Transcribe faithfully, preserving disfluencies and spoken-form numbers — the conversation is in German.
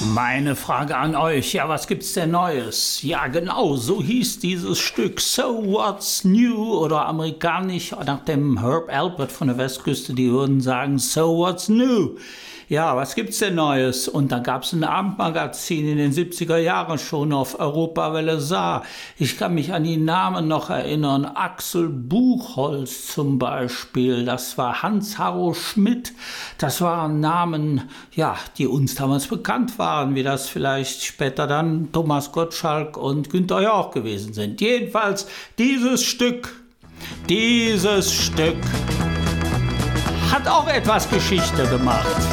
Meine Frage an euch, ja, was gibt's denn Neues? Ja, genau, so hieß dieses Stück So What's New oder amerikanisch nach dem Herb Alpert von der Westküste, die würden sagen So What's New. Ja, was gibt's denn Neues? Und da gab's ein Abendmagazin in den siebziger Jahren schon auf Europawelle Saar. Ich kann mich an die Namen noch erinnern. Axel Buchholz zum Beispiel, das war Hans-Harro Schmidt. Das waren Namen, ja, die uns damals bekannt waren, wie das vielleicht später dann Thomas Gottschalk und Günther Jauch gewesen sind. Jedenfalls dieses Stück, dieses Stück hat auch etwas Geschichte gemacht.